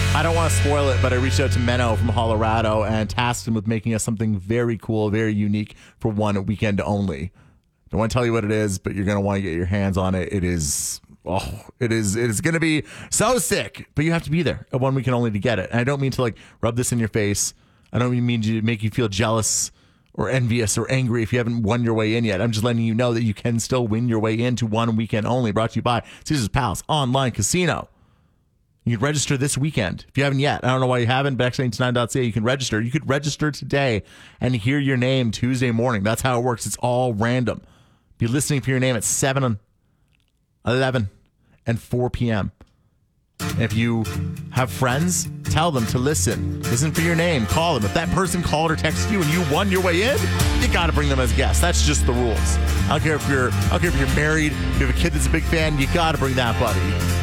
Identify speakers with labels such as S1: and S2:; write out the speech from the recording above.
S1: I don't want to spoil it, but I reached out to Menno from Colorado and tasked him with making us something very cool, very unique for one weekend only. Don't want to tell you what it is, but you're going to want to get your hands on it. It is going to be so sick, but you have to be there at one weekend only to get it. And I don't mean to like rub this in your face. I don't mean to make you feel jealous or envious or angry if you haven't won your way in yet. I'm just letting you know that you can still win your way into one weekend only, brought to you by Caesars Palace Online Casino. You can register this weekend if you haven't yet. I don't know why you haven't, but X99.ca, you can register. You could register today and hear your name Tuesday morning. That's how it works. It's all random. Be listening for your name at 7, 11, and 4 p.m. And if you have friends, tell them to listen. Listen for your name. Call them. If that person called or texted you and you won your way in, you got to bring them as guests. That's just the rules. I don't care if you're married, if you have a kid that's a big fan, you got to bring that buddy.